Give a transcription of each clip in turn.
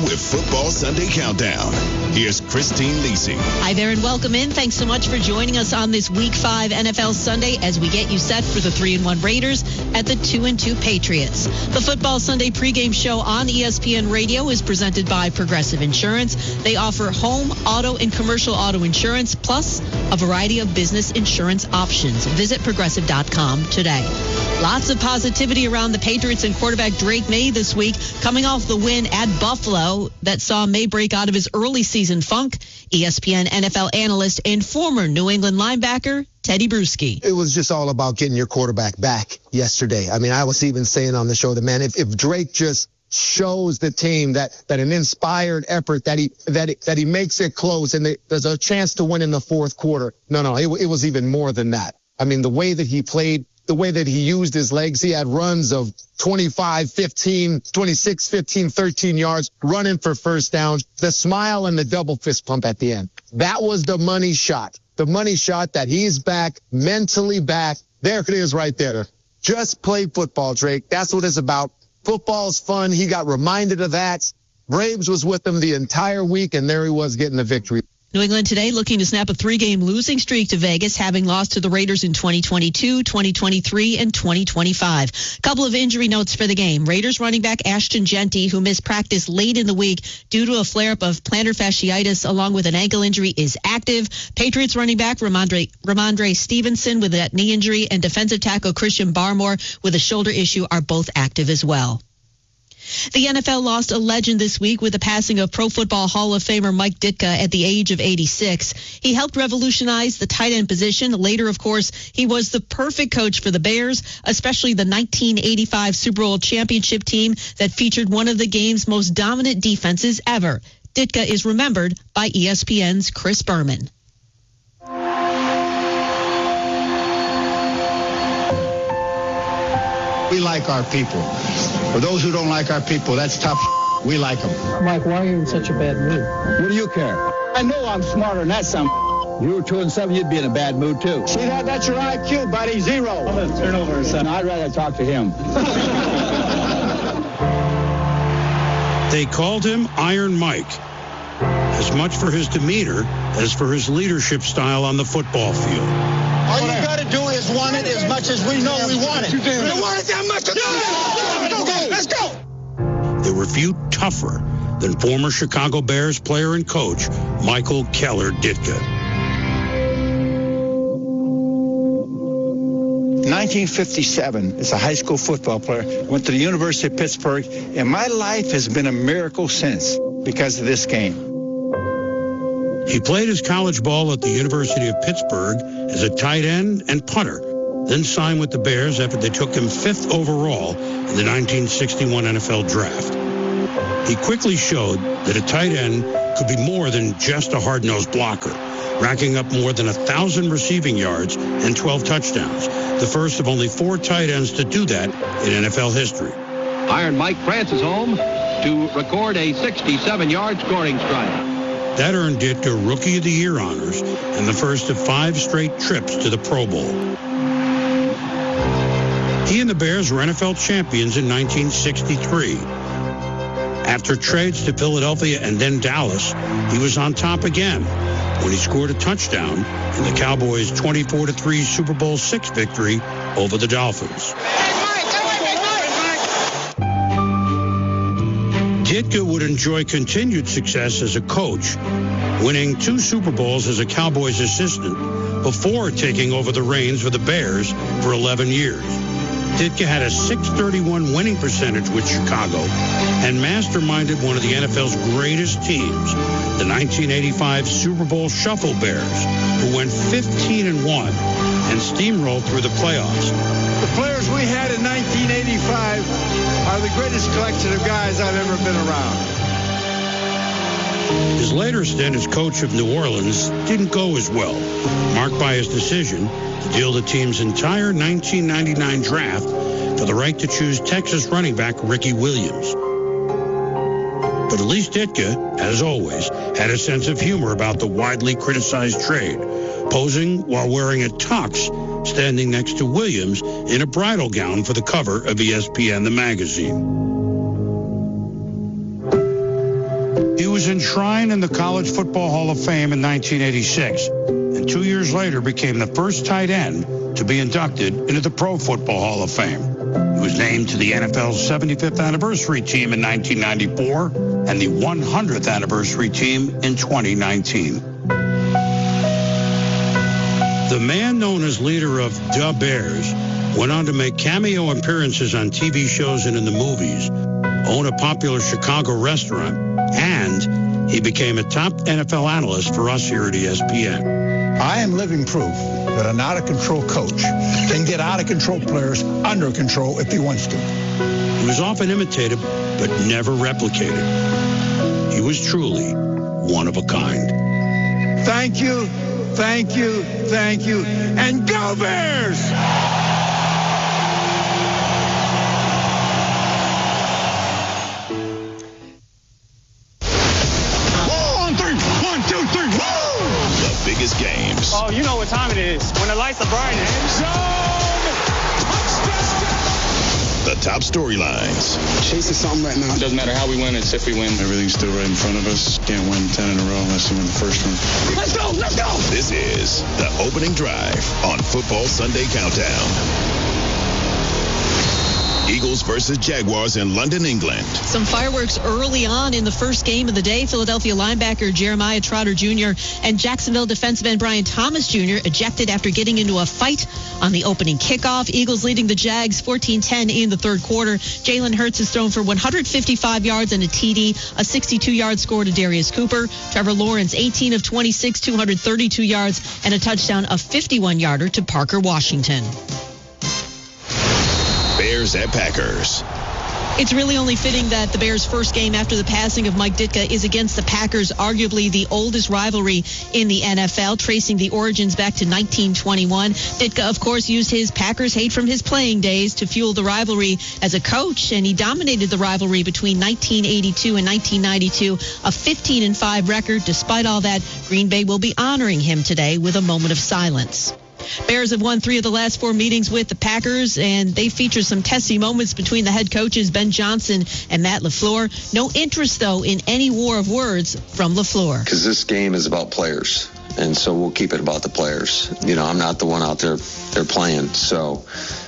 with Football Sunday Countdown. Here's Christine Lisi. Hi there and welcome in. Thanks so much for joining us on this Week 5 NFL Sunday as we get you set for the 3-1 Raiders at the 2-2 Patriots. The Football Sunday pregame show on ESPN Radio is presented by Progressive Insurance. They offer home, auto, and commercial auto insurance, plus a variety of business insurance options. Visit Progressive.com today. Lots of positivity around the Patriots and quarterback Drake May this week, coming off the win at Buffalo that saw May break out of his early season funk. ESPN NFL analyst and former New England linebacker Teddy Bruschi. It was just all about getting your quarterback back yesterday. I mean, I was even saying on the show that, man, if Drake just shows the team that an inspired effort, that he makes it close and there's a chance to win in the fourth quarter. No, it was even more than that. I mean, the way that he played, the way that he used his legs, he had runs of 25, 15, 26, 15, 13 yards, running for first downs, the smile and the double fist pump at the end. That was the money shot. The money shot that he's back, mentally back. There it is right there. Just play football, Drake. That's what it's about. Football's fun. He got reminded of that. Braves was with him the entire week, and there he was getting the victory. New England today looking to snap a 3-game losing streak to Vegas, having lost to the Raiders in 2022, 2023, and 2025. Couple of injury notes for the game. Raiders running back Ashton Jeanty, who missed practice late in the week due to a flare-up of plantar fasciitis along with an ankle injury, is active. Patriots running back Ramondre Stevenson with that knee injury and defensive tackle Christian Barmore with a shoulder issue are both active as well. The NFL lost a legend this week with the passing of Pro Football Hall of Famer Mike Ditka at the age of 86. He helped revolutionize the tight end position. Later, of course, he was the perfect coach for the Bears, especially the 1985 Super Bowl championship team that featured one of the game's most dominant defenses ever. Ditka is remembered by ESPN's Chris Berman. We like our people. For those who don't like our people, that's tough. We like them. Mike, why are you in such a bad mood? What do you care? I know I'm smarter than that some. You were 2-7, you'd be in a bad mood too. See that? That's your IQ, buddy. 0. I'm going to turn over, son. I'd rather talk to him. They called him Iron Mike, as much for his demeanor as for his leadership style on the football field. All you got to do is want it as much as we know we want it. You want it that much? Let's go. There were few tougher than former Chicago Bears player and coach Michael Keller Ditka. 1957, as a high school football player, went to the University of Pittsburgh, and my life has been a miracle since because of this game. He played his college ball at the University of Pittsburgh as a tight end and punter, then signed with the Bears after they took him 5th overall in the 1961 NFL Draft. He quickly showed that a tight end could be more than just a hard-nosed blocker, racking up more than 1,000 receiving yards and 12 touchdowns, the first of only 4 tight ends to do that in NFL history. Iron Mike prances home to record a 67-yard scoring strike. That earned Ditka Rookie of the Year honors and the first of 5 straight trips to the Pro Bowl. He and the Bears were NFL champions in 1963. After trades to Philadelphia and then Dallas, he was on top again when he scored a touchdown in the Cowboys' 24-3 Super Bowl VI victory over the Dolphins. Ditka would enjoy continued success as a coach, winning 2 Super Bowls as a Cowboys assistant before taking over the reins for the Bears for 11 years. Ditka had a .631 winning percentage with Chicago and masterminded one of the NFL's greatest teams, the 1985 Super Bowl Shuffle Bears, who went 15-1 and steamrolled through the playoffs. The players we had in 1985 are the greatest collection of guys I've ever been around. His later stint as coach of New Orleans didn't go as well, marked by his decision to deal the team's entire 1999 draft for the right to choose Texas running back Ricky Williams. But at least Ditka, as always, had a sense of humor about the widely criticized trade, posing while wearing a tux, standing next to Williams in a bridal gown for the cover of ESPN, the magazine. He was enshrined in the College Football Hall of Fame in 1986, and 2 years later became the first tight end to be inducted into the Pro Football Hall of Fame. He was named to the NFL's 75th anniversary team in 1994 and the 100th anniversary team in 2019. The man known as leader of the Bears went on to make cameo appearances on TV shows and in the movies, own a popular Chicago restaurant, and he became a top NFL analyst for us here at ESPN. I am living proof that an out-of-control coach can get out-of-control players under control if he wants to. He was often imitated, but never replicated. He was truly one of a kind. Thank you, thank you, thank you, and go Bears! 1, 2, 3, woo! The biggest games. Oh, you know what time it is. When the lights are bright. End zone! Touchdown! The top storylines. Chasing something right now. It doesn't matter how we win, it's if we win. Everything's still right in front of us. Can't win 10 in a row unless you win the first one. Let's go, let's go! This is the opening drive on Football Sunday Countdown. Eagles versus Jaguars in London, England. Some fireworks early on in the first game of the day. Philadelphia linebacker Jeremiah Trotter Jr. and Jacksonville defensive end Brian Thomas Jr. ejected after getting into a fight on the opening kickoff. Eagles leading the Jags 14-10 in the third quarter. Jalen Hurts has thrown for 155 yards and a TD, a 62-yard score to Darius Cooper. Trevor Lawrence, 18 of 26, 232 yards, and a touchdown, a 51-yarder to Parker Washington. Bears at Packers. It's really only fitting that the Bears' first game after the passing of Mike Ditka is against the Packers, arguably the oldest rivalry in the NFL, tracing the origins back to 1921. Ditka, of course, used his Packers hate from his playing days to fuel the rivalry as a coach, and he dominated the rivalry between 1982 and 1992, a 15-5 record. Despite all that, Green Bay will be honoring him today with a moment of silence. Bears have won 3 of the last 4 meetings with the Packers, and they feature some testy moments between the head coaches Ben Johnson and Matt LaFleur. No interest, though, in any war of words from LaFleur. Because this game is about players, and so we'll keep it about the players. You know, I'm not the one out there playing, so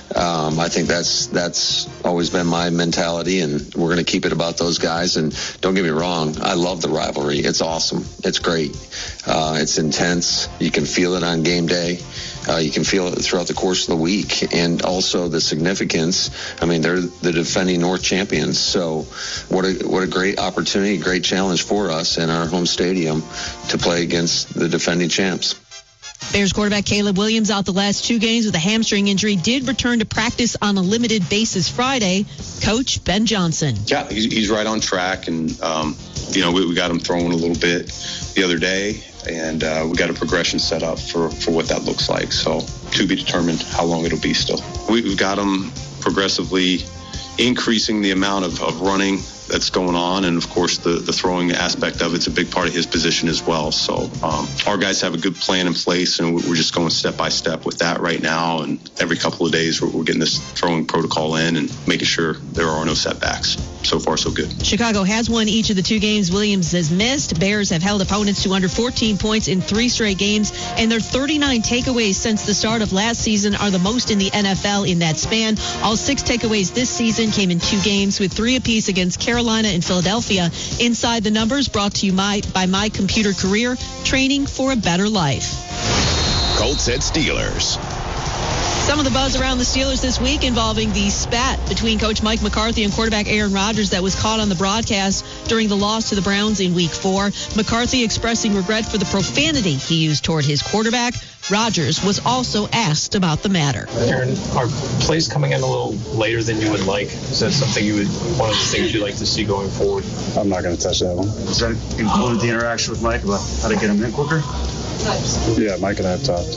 I think that's always been my mentality, and we're going to keep it about those guys. And don't get me wrong, I love the rivalry. It's awesome. It's great. It's intense. You can feel it on game day. You can feel it throughout the course of the week, and also the significance. I mean, they're the defending North champions, so what a great opportunity, great challenge for us in our home stadium to play against the defending champs. Bears quarterback Caleb Williams out the last 2 games with a hamstring injury, did return to practice on a limited basis Friday. Coach Ben Johnson. Yeah, he's right on track, and we got him throwing a little bit the other day, and we got a progression set up for what that looks like. So to be determined how long it'll be still. We've got him progressively increasing the amount of running that's going on, and of course the throwing aspect of it's a big part of his position as well. So our guys have a good plan in place, and we're just going step by step with that right now, and every couple of days we're getting this throwing protocol in and making sure there are no setbacks. So far so good. Chicago has won each of the 2 games Williams has missed. Bears have held opponents to under 14 points in 3 straight games, and their 39 takeaways since the start of last season are the most in the NFL in that span. All 6 takeaways this season came in 2 games, with 3 apiece against Carolina and Philadelphia. Inside the Numbers, brought to you by My Computer Career, training for a better life. Colts at Steelers. Some of the buzz around the Steelers this week involving the spat between Coach Mike McCarthy and quarterback Aaron Rodgers that was caught on the broadcast during the loss to the Browns in Week 4. McCarthy expressing regret for the profanity he used toward his quarterback. Rodgers was also asked about the matter. Aaron, are plays coming in a little later than you would like? Is that something one of the things you'd like to see going forward? I'm not going to touch that one. Does that include the interaction with Mike about how to get him in quicker? Yeah, Mike and I have talked.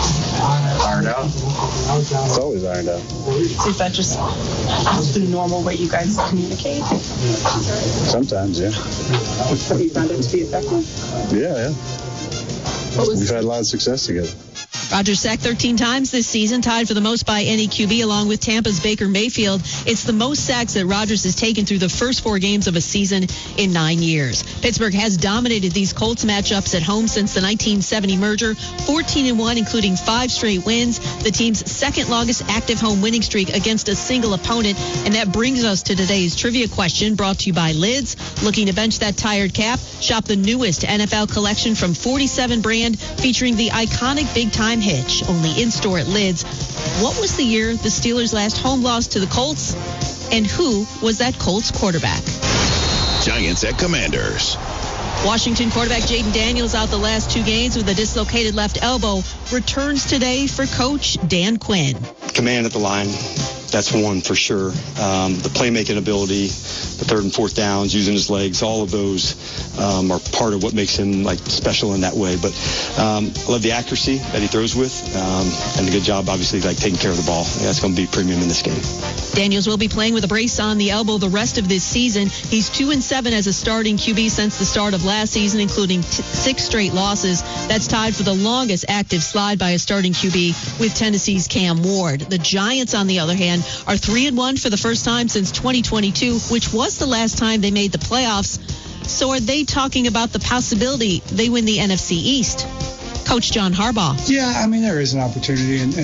Ironed out? It's always ironed out. Is that just the normal way you guys communicate? Sometimes, yeah. Have you found it to be effective? Yeah. We've had a lot of success together. Rodgers sacked 13 times this season, tied for the most by any QB along with Tampa's Baker Mayfield. It's the most sacks that Rodgers has taken through the first 4 games of a season in 9 years. Pittsburgh has dominated these Colts matchups at home since the 1970 merger, 14-1, including 5 straight wins, the team's second longest active home winning streak against a single opponent. And that brings us to today's trivia question, brought to you by Lids. Looking to bench that tired cap? Shop the newest NFL collection from 47 brand, featuring the iconic Big Time Hitch, only in-store at Lids. What was the year the Steelers' last home loss to the Colts? And who was that Colts quarterback? Giants at Commanders. Washington quarterback Jaden Daniels out the last 2 games with a dislocated left elbow. Returns today for coach Dan Quinn. Command at the line. That's one for sure. The playmaking ability, the 3rd and 4th downs, using his legs, all of those are part of what makes him special in that way. But I love the accuracy that he throws with, and the good job, obviously, taking care of the ball. That's going to be premium in this game. Daniels will be playing with a brace on the elbow the rest of this season. He's 2-7 as a starting QB since the start of last season, including 6 straight losses. That's tied for the longest active slide by a starting QB with Tennessee's Cam Ward. The Giants, on the other hand, are 3-1 for the first time since 2022, which was the last time they made the playoffs. So are they talking about the possibility they win the NFC East? Coach John Harbaugh. Yeah, there is an opportunity, and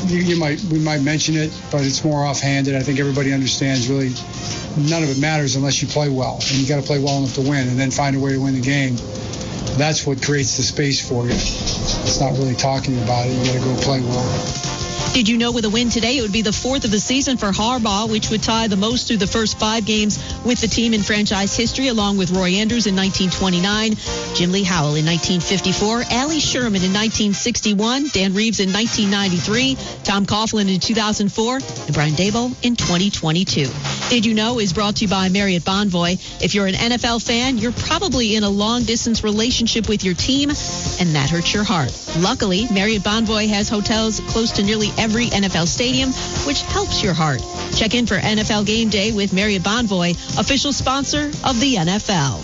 we might mention it, but it's more offhanded. I think everybody understands really none of it matters unless you play well, and you got to play well enough to win, and then find a way to win the game. That's what creates the space for you. It's not really talking about it. You got to go play well. Did you know with a win today, it would be the 4th of the season for Harbaugh, which would tie the most through the first 5 games with the team in franchise history, along with Roy Andrews in 1929, Jim Lee Howell in 1954, Allie Sherman in 1961, Dan Reeves in 1993, Tom Coughlin in 2004, and Brian Daboll in 2022. Did You Know is brought to you by Marriott Bonvoy. If you're an NFL fan, you're probably in a long-distance relationship with your team, and that hurts your heart. Luckily, Marriott Bonvoy has hotels close to nearly every NFL stadium, which helps your heart. Check in for NFL Game Day with Marriott Bonvoy, official sponsor of the NFL.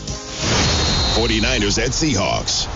49ers at Seahawks.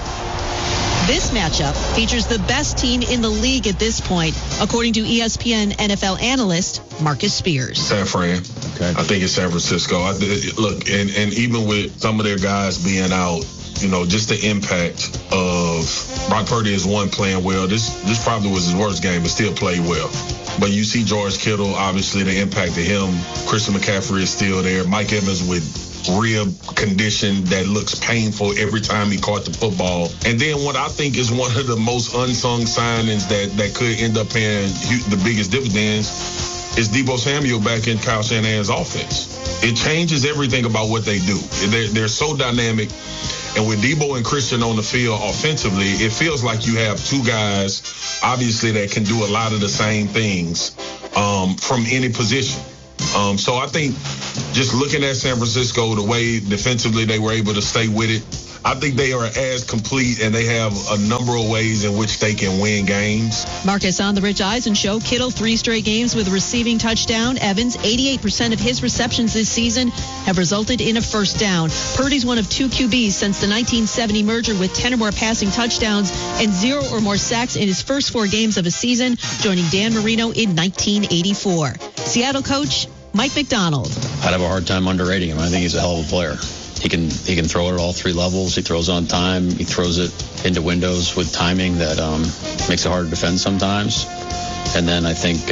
This matchup features the best team in the league at this point, according to ESPN NFL analyst Marcus Spears. San Fran. Okay. I think it's San Francisco. Look, and even with some of their guys being out, just the impact of Brock Purdy is one playing well. This probably was his worst game, but still played well. But you see George Kittle, obviously the impact of him. Christian McCaffrey is still there. Mike Evans with rib condition that looks painful every time he caught the football. And then what I think is one of the most unsung signings that could end up paying the biggest dividends is Deebo Samuel back in Kyle Shanahan's offense. It changes everything about what they do. They're so dynamic. And with Deebo and Christian on the field offensively, it feels like you have 2 guys, obviously, that can do a lot of the same things from any position. So I think just looking at San Francisco, the way defensively they were able to stay with it, I think they are as complete, and they have a number of ways in which they can win games. Marcus on the Rich Eisen Show. Kittle 3 straight games with a receiving touchdown. Evans, 88% of his receptions this season have resulted in a first down. Purdy's one of 2 QBs since the 1970 merger with 10 or more passing touchdowns and 0 or more sacks in his first 4 games of a season, joining Dan Marino in 1984. Seattle coach Mike Macdonald. I'd have a hard time underrating him. I think he's a hell of a player. He can throw it at all 3 levels. He throws on time. He throws it into windows with timing that makes it hard to defend sometimes. And then I think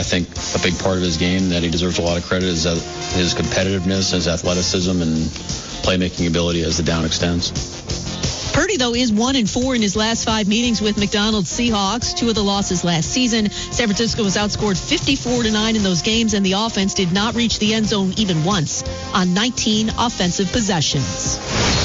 a big part of his game that he deserves a lot of credit is his competitiveness, his athleticism, and playmaking ability as the down extends. Purdy, though, is 1-4 in his last 5 meetings with McDonald's Seahawks, 2 of the losses last season. San Francisco was outscored 54-9 in those games, and the offense did not reach the end zone even once on 19 offensive possessions.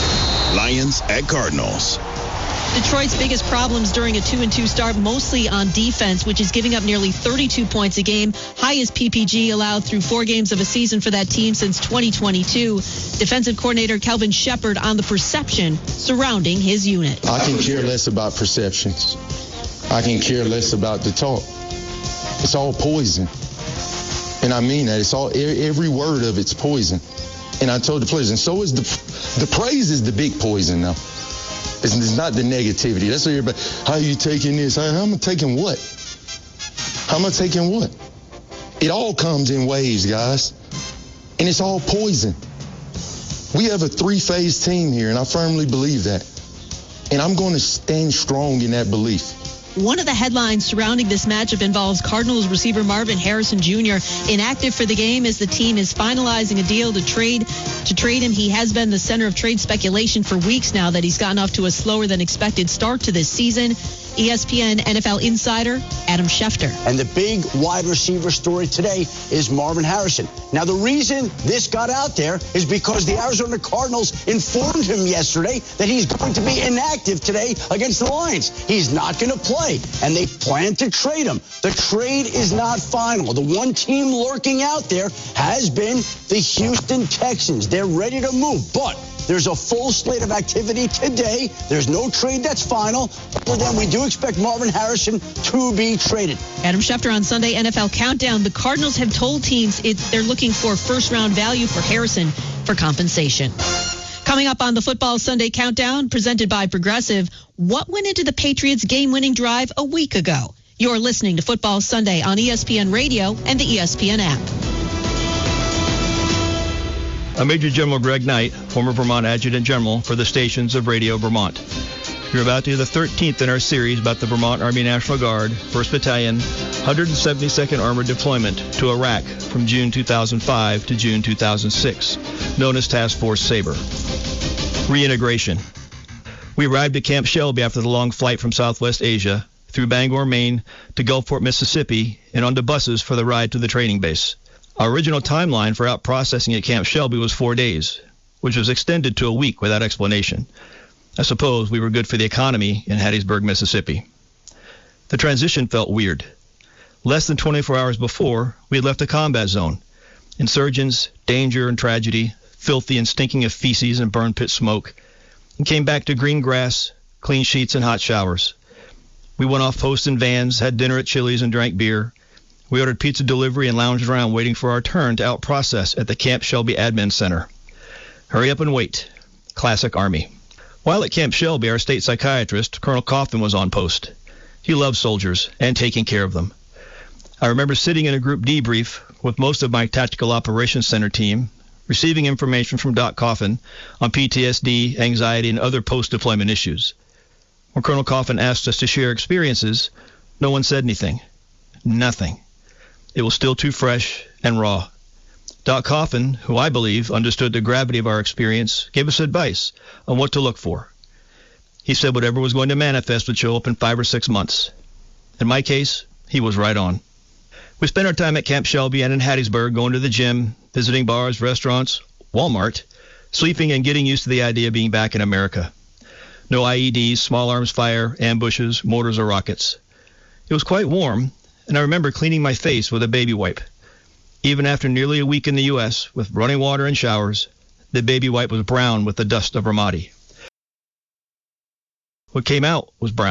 Lions at Cardinals. Detroit's biggest problems during a 2-2 start, mostly on defense, which is giving up nearly 32 points a game, highest PPG allowed through 4 games of a season for that team since 2022. Defensive coordinator Kelvin Shepard on the perception surrounding his unit. I can care less about perceptions. I can care less about the talk. It's all poison. And I mean that. It's all, every word of it's poison. And I told the players, and so is the praise is the big poison now. It's not the negativity. That's what everybody, how are you taking this? How am I taking what? How am I taking what? It all comes in waves, guys. And it's all poison. We have a three-phase team here, and I firmly believe that. And I'm going to stand strong in that belief. One of the headlines surrounding this matchup involves Cardinals receiver Marvin Harrison Jr. inactive for the game as the team is finalizing a deal to trade him. He has been the center of trade speculation for weeks now that he's gotten off to a slower than expected start to this season. ESPN NFL insider Adam Schefter. And the big wide receiver story today is Marvin Harrison. Now, the reason this got out there is because the Arizona Cardinals informed him yesterday that he's going to be inactive today against the Lions. He's not going to play, and they plan to trade him. The trade is not final. The one team lurking out there has been the Houston Texans. They're ready to move, but there's a full slate of activity today. There's no trade that's final. Other than we do expect Marvin Harrison to be traded. Adam Schefter on Sunday NFL Countdown. The Cardinals have told teams they're looking for first-round value for Harrison for compensation. Coming up on the Football Sunday Countdown, presented by Progressive, what went into the Patriots' game-winning drive a week ago? You're listening to Football Sunday on ESPN Radio and the ESPN app. I'm Major General Greg Knight, former Vermont Adjutant General for the stations of Radio Vermont. You're about to hear the 13th in our series about the Vermont Army National Guard, 1st Battalion, 172nd Armored Deployment to Iraq from June 2005 to June 2006, known as Task Force Sabre. Reintegration. We arrived at Camp Shelby after the long flight from Southwest Asia, through Bangor, Maine, to Gulfport, Mississippi, and onto buses for the ride to the training base. Our original timeline for out-processing at Camp Shelby was 4 days, which was extended to a week without explanation. I suppose we were good for the economy in Hattiesburg, Mississippi. The transition felt weird. Less than 24 hours before, we had left a combat zone. Insurgents, danger and tragedy, filthy and stinking of feces and burn pit smoke, and came back to green grass, clean sheets, and hot showers. We went off post in vans, had dinner at Chili's, and drank beer. We ordered pizza delivery and lounged around waiting for our turn to out-process at the Camp Shelby Admin Center. Hurry up and wait. Classic Army. While at Camp Shelby, our state psychiatrist, Colonel Coffin, was on post. He loved soldiers and taking care of them. I remember sitting in a group debrief with most of my Tactical Operations Center team, receiving information from Doc Coffin on PTSD, anxiety, and other post-deployment issues. When Colonel Coffin asked us to share experiences, no one said anything. Nothing. It was still too fresh and raw. Doc Coffin, who I believe understood the gravity of our experience, gave us advice on what to look for. He said whatever was going to manifest would show up in 5 or 6 months. In my case, he was right on. We spent our time at Camp Shelby and in Hattiesburg, going to the gym, visiting bars, restaurants, Walmart, sleeping and getting used to the idea of being back in America. No IEDs, small arms fire, ambushes, mortars, or rockets. It was quite warm, and I remember cleaning my face with a baby wipe. Even after nearly a week in the U.S. with running water and showers, the baby wipe was brown with the dust of Ramadi. What came out was brown.